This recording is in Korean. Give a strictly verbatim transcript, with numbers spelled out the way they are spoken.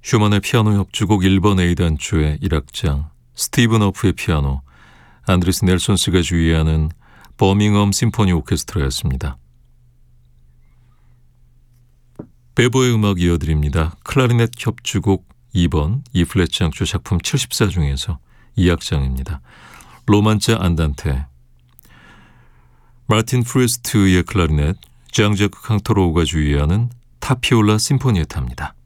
슈만의 피아노 협주곡 일 번 A단조의 일 악장, 스티븐 어프의 피아노, 안드레스 넬손스가 주의하는 버밍엄 심포니 오케스트라였습니다. 베버의 음악 이어드립니다. 클라리넷 협주곡 이 번 E 플랫 장조 작품 칠십사 중에서 이 악장입니다. 로만자 안단테. 마틴 프레스트의 클라리넷, 장자크 캉토로우가 주의하는 타피올라 심포니에타입니다.